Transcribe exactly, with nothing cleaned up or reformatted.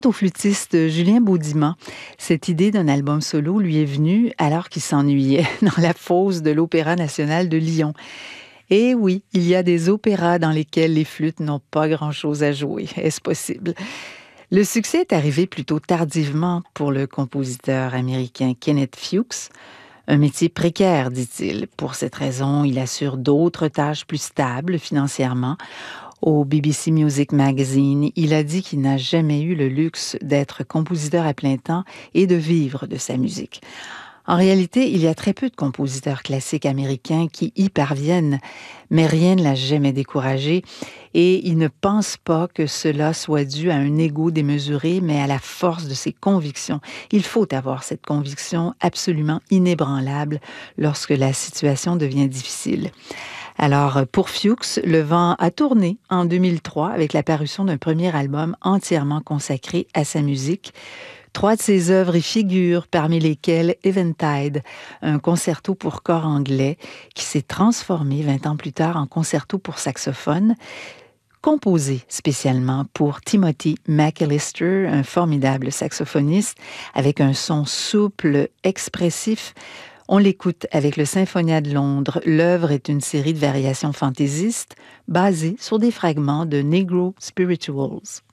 Au flûtiste Julien Baudimand, cette idée d'un album solo lui est venue alors qu'il s'ennuyait dans la fosse de l'Opéra national de Lyon. Et oui, il y a des opéras dans lesquels les flûtes n'ont pas grand-chose à jouer. Est-ce possible? Le succès est arrivé plutôt tardivement pour le compositeur américain Kenneth Fuchs. Un métier précaire, dit-il. Pour cette raison, il assure d'autres tâches plus stables financièrement. Au B B C Music Magazine, il a dit qu'il n'a jamais eu le luxe d'être compositeur à plein temps et de vivre de sa musique. En réalité, il y a très peu de compositeurs classiques américains qui y parviennent, mais rien ne l'a jamais découragé et il ne pense pas que cela soit dû à un ego démesuré, mais à la force de ses convictions. Il faut avoir cette conviction absolument inébranlable lorsque la situation devient difficile. Alors, pour Fuchs, le vent a tourné en deux mille trois avec la parution d'un premier album entièrement consacré à sa musique. Trois de ses œuvres y figurent, parmi lesquelles Eventide, un concerto pour corps anglais qui s'est transformé vingt ans plus tard en concerto pour saxophone, composé spécialement pour Timothy McAllister, un formidable saxophoniste avec un son souple, expressif. On l'écoute avec le Symphonia de Londres. L'œuvre est une série de variations fantaisistes basées sur des fragments de Negro Spirituals.